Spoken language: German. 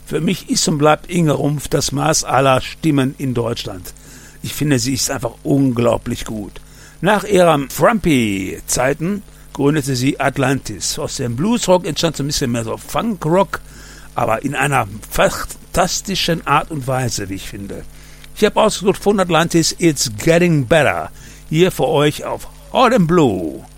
Für mich ist und bleibt Inge Rumpf das Maß aller Stimmen in Deutschland. Ich finde, sie ist einfach unglaublich gut. Nach ihren Frumpy-Zeiten gründete sie Atlantis. Aus dem Bluesrock entstand so ein bisschen mehr so Funkrock, aber in einer fantastischen Art und Weise, wie ich finde. Ich habe ausgesucht von Atlantis It's Getting Better. Hier für euch auf Hot and Blue.